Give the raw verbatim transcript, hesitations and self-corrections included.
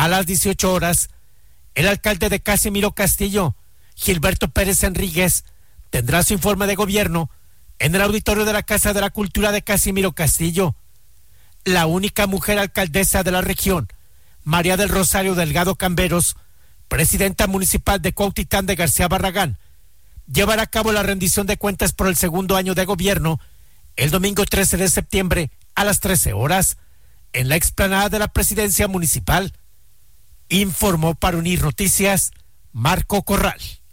A las dieciocho horas, el alcalde de Casimiro Castillo, Gilberto Pérez Enríguez, tendrá su informe de gobierno en el auditorio de la Casa de la Cultura de Casimiro Castillo. La única mujer alcaldesa de la región, María del Rosario Delgado Camberos, presidenta municipal de Cuautitlán de García Barragán, llevará a cabo la rendición de cuentas por el segundo año de gobierno el domingo trece de septiembre a las trece horas en la explanada de la presidencia municipal. Informó para Unir Noticias Marco Corral.